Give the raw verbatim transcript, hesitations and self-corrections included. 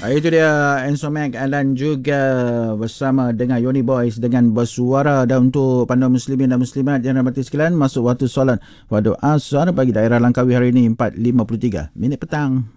Itu dia Enzo Mac dan juga bersama dengan Yoni Boys dengan bersuara. Dan untuk panduan muslimin dan muslimat yang dirahmati sekalian, masuk waktu solat pada asar bagi daerah Langkawi hari ini empat lima puluh tiga minit petang.